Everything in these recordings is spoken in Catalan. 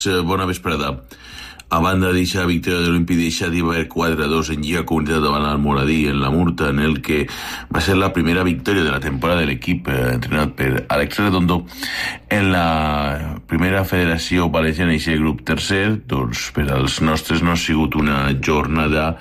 Bona vesprada. A banda d'eixa victòria de l'Olimpí d'Eixadi va haver 4-2 en Lliga Comunitat davant el Moradí en la Murta, en el que va ser la primera victòria de la temporada de l'equip entrenat per Àlex Redondo en la primera federació valenciana i ser grup tercer. Doncs per als nostres no ha sigut una jornada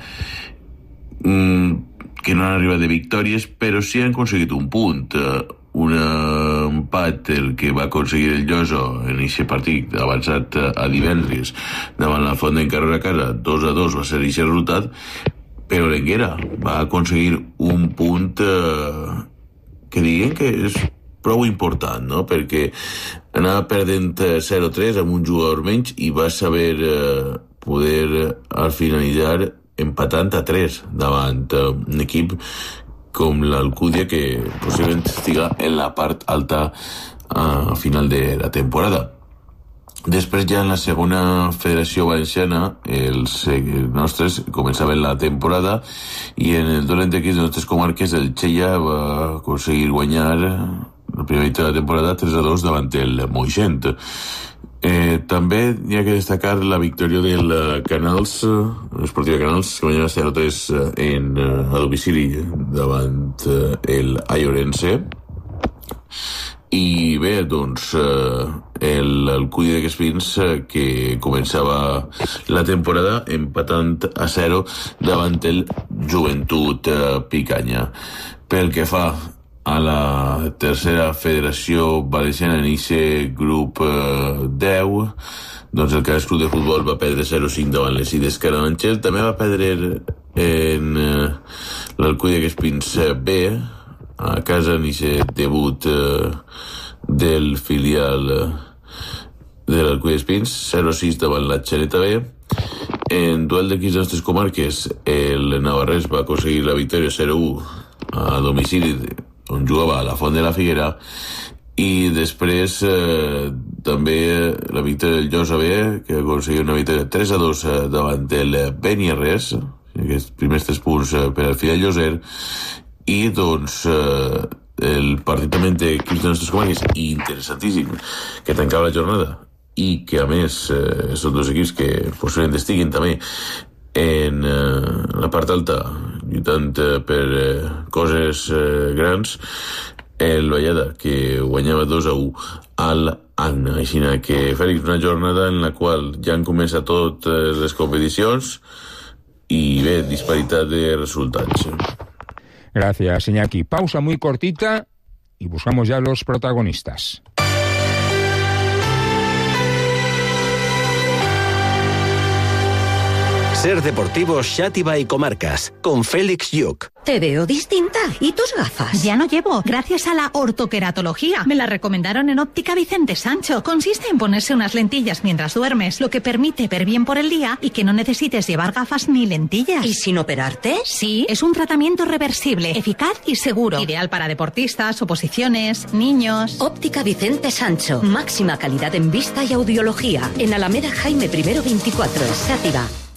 que no han arribat de victòries, però sí han aconseguit un punt. Un empat el que va aconseguir el Llosa en aquest partit avançat a divendres davant la Font d'en Carrera a casa, 2-2 va ser aquest resultat, però l'Enguera va aconseguir un punt que diguem que és prou important, no? Perquè anava perdent 0-3 amb un jugador menys i va saber poder al finalitzar empatant a 3 davant un equip com l'Alcúdia, que possiblement estiga en la part alta a final de la temporada. Després ja en la segona federació valenciana els nostres començaven la temporada i en el dolent equip de les nostres comarques el Xella va aconseguir guanyar la primera victòria de la temporada 3-2 davant el Moixent. També hi ha que destacar la victòria del Canals, l'Esportiva Canals, que guanyava 0-3 a domicili davant el Aiorense. I bé, doncs l'Alcúdia de Crespins, que començava la temporada empatant a 0 davant el Joventut Picanya. Pel que fa a la tercera federació valenciana en aquest grup 10, doncs el Cas Club de Futbol va perdre 0-5 davant les Ides Carabanchel. També va perdre en l'Alcúdia de Crespins B a casa en aquest debut del filial de l'Alcúdia de Crespins, 0-6 davant la Xereta B. En duel d'equips de les nostres comarques el Navarrés va aconseguir la victòria 0-1 a domicili on jugava a la Font de la Figuera, i després també la victòria del Llosa B, que aconseguia una victòria 3-2 davant el Beniarrés, aquests primers 3 punts per al Fidel Lloser. I doncs el partit també entre equips de nostres comarques, interessantíssim, que tancava la jornada i que a més són dos equips que possiblement estiguin també en la part alta lluitant per coses grans. El Vallada, que guanyava 2-1 al Agna. Així que, Fèlix, una jornada en la qual ja han començat totes les competicions i bé, disparitat de resultats. Gracias, Iñaki. Pausa muy cortita y buscamos ya los protagonistas. Ser Deportivos Xàtiva y Comarcas, con Félix Lluc. Te veo distinta. ¿Y tus gafas? Ya no llevo, gracias a la ortoqueratología. Me la recomendaron en Óptica Vicente Sancho. Consiste en ponerse unas lentillas mientras duermes, lo que permite ver bien por el día y que no necesites llevar gafas ni lentillas. ¿Y sin operarte? Sí, es un tratamiento reversible, eficaz y seguro. Ideal para deportistas, oposiciones, niños. Óptica Vicente Sancho. Máxima calidad en vista y audiología. En Alameda Jaime I 24, Xàtiva.